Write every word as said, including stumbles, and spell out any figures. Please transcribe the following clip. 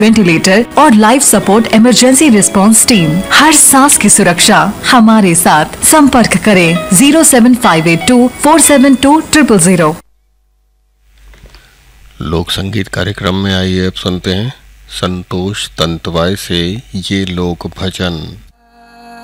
Ventilator और life support emergency response team. हर सांस की सुरक्षा हमारे साथ। संपर्क करें zero seven five eight to four seven to triple zero. लोक संगीत कार्यक्रम में आइए अब सुनते हैं संतोष तंतवाय से ये लोक भजन।